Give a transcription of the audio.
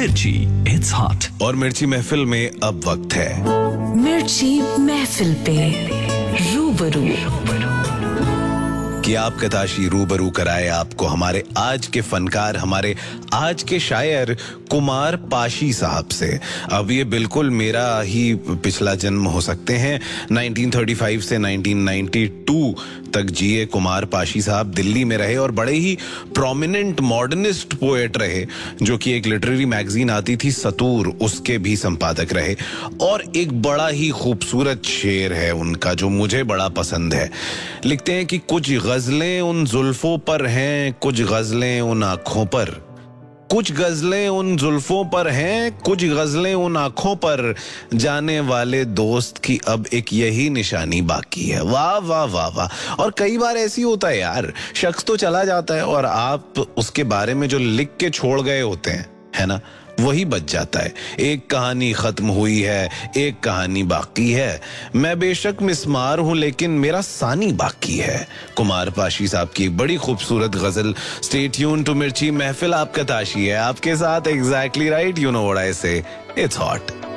मिर्ची, it's hot. और मिर्ची महफिल में अब वक्त है मिर्ची महफिल पे रूबरू कि आपका ताशी रूबरू कराए आपको हमारे आज के फनकार, हमारे आज के शायर कुमार पाशी साहब से। अब ये बिल्कुल मेरा ही पिछला जन्म हो सकते हैं। 1935 से 1992 तक जिए कुमार पाशी साहब। दिल्ली में रहे और बड़े ही प्रोमिनेंट मॉडर्निस्ट पोएट रहे, जो कि एक लिटरेरी मैगजीन आती थी सतूर, उसके भी संपादक रहे। और एक बड़ा ही खूबसूरत शेर है उनका जो मुझे बड़ा पसंद है। लिखते हैं कि कुछ गजलें उन जुल्फों पर हैं, कुछ गजलें उन आंखों पर, कुछ गजलें उन जुल्फों पर हैं, कुछ गजलें उन आंखों पर, जाने वाले दोस्त की अब एक यही निशानी बाकी है। वाह वाह वाह वाह। और कई बार ऐसी होता है यार, शख्स तो चला जाता है और आप उसके बारे में जो लिख के छोड़ गए होते हैं, है ना, वही बच जाता है। एक कहानी खत्म हुई है, एक कहानी बाकी है। मैं बेशक मिस्मार हूं लेकिन मेरा सानी बाकी है। कुमार पाशी साहब की बड़ी खूबसूरत गजल। स्टे ट्यून टू मिर्ची महफिल, आपका ताशी है आपके साथ। Exactly right, you know what I से, इट्स हॉट।